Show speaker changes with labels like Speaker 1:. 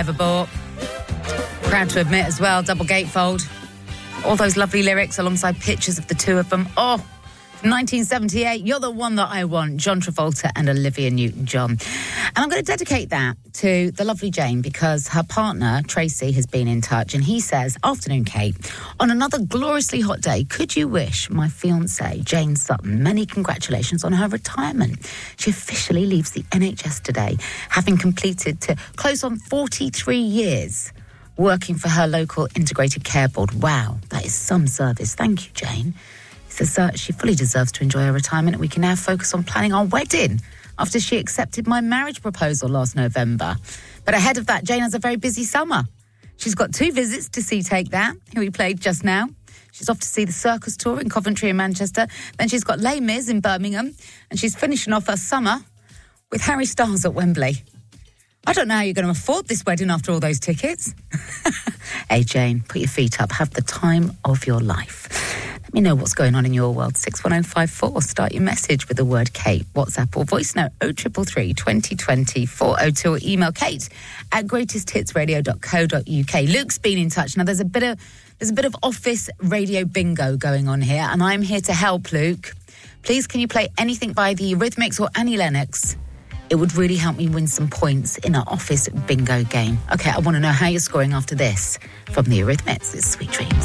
Speaker 1: ever bought. Proud to admit as well, double gatefold. All those lovely lyrics alongside pictures of the two of them. Oh, from 1978, You're the One That I Want, John Travolta and Olivia Newton-John. And I'm going to dedicate that to the lovely Jane because her partner, Tracy, has been in touch. And he says, afternoon, Kate. On another gloriously hot day, could you wish my fiancée, Jane Sutton, many congratulations on her retirement. She officially leaves the NHS today, having completed to close on 43 years working for her local integrated care board. Wow, that is some service. Thank you, Jane. He says she fully deserves to enjoy her retirement and we can now focus on planning our wedding after she accepted my marriage proposal last November. But ahead of that, Jane has a very busy summer. She's got 2 visits to see Take That, who we played just now. She's off to see the Circus Tour in Coventry and Manchester. Then she's got Les Mis in Birmingham. And she's finishing off her summer with Harry Styles at Wembley. I don't know how you're going to afford this wedding after all those tickets. Hey, Jane, put your feet up. Have the time of your life. Let me know what's going on in your world. 61054. Start your message with the word Kate. WhatsApp or voice note 0333 2020 402 or email kate@greatesthitsradio.co.uk. Luke's been in touch. Now, there's a bit of office radio bingo going on here, and I'm here to help, Luke. Please, can you play anything by the Eurythmics or Annie Lennox? It would really help me win some points in our office bingo game. Okay, I want to know how you're scoring after this. From the Eurythmics, it's Sweet Dreams.